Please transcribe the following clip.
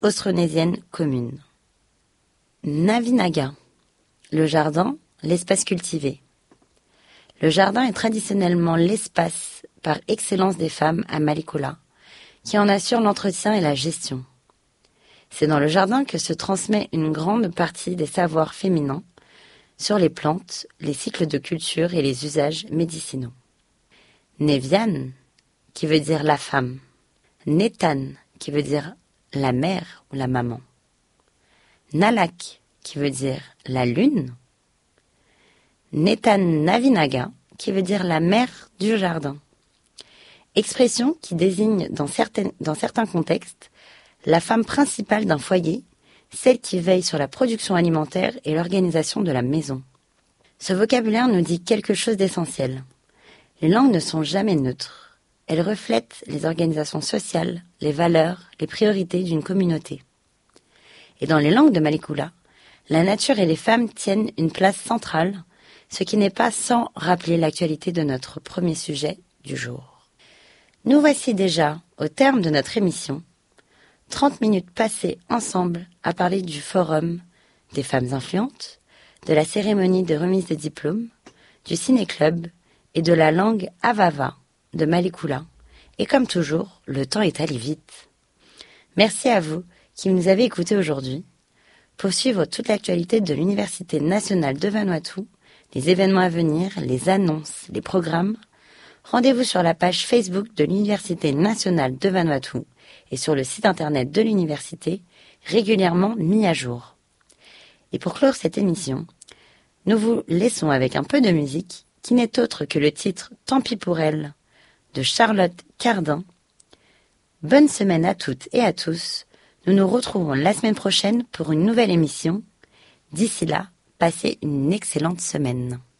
austronésienne commune. Navinaga. Le jardin, l'espace cultivé. Le jardin est traditionnellement l'espace par excellence des femmes à Malekula, qui en assurent l'entretien et la gestion. C'est dans le jardin que se transmet une grande partie des savoirs féminins sur les plantes, les cycles de culture et les usages médicinaux. Nevian, qui veut dire la femme. Netan, qui veut dire la mère ou la maman. Nalak, qui veut dire la lune. Netan Navinaga, qui veut dire la mère du jardin. Expression qui désigne dans certains contextes la femme principale d'un foyer, celle qui veille sur la production alimentaire et l'organisation de la maison. Ce vocabulaire nous dit quelque chose d'essentiel. Les langues ne sont jamais neutres. Elles reflètent les organisations sociales, les valeurs, les priorités d'une communauté. Et dans les langues de Malekula, la nature et les femmes tiennent une place centrale, ce qui n'est pas sans rappeler l'actualité de notre premier sujet du jour. Nous voici déjà au terme de notre émission, 30 minutes passées ensemble à parler du forum des femmes influentes, de la cérémonie de remise des diplômes, du ciné-club et de la langue Avava de Malekula. Et comme toujours, le temps est allé vite. Merci à vous qui nous avez écoutés aujourd'hui. Pour suivre toute l'actualité de l'Université nationale de Vanuatu, les événements à venir, les annonces, les programmes, rendez-vous sur la page Facebook de l'Université nationale de Vanuatu et sur le site internet de l'université, régulièrement mis à jour. Et pour clore cette émission, nous vous laissons avec un peu de musique qui n'est autre que le titre « Tant pis pour elle » de Charlotte Cardin. Bonne semaine à toutes et à tous. Nous nous retrouvons la semaine prochaine pour une nouvelle émission. D'ici là, passez une excellente semaine.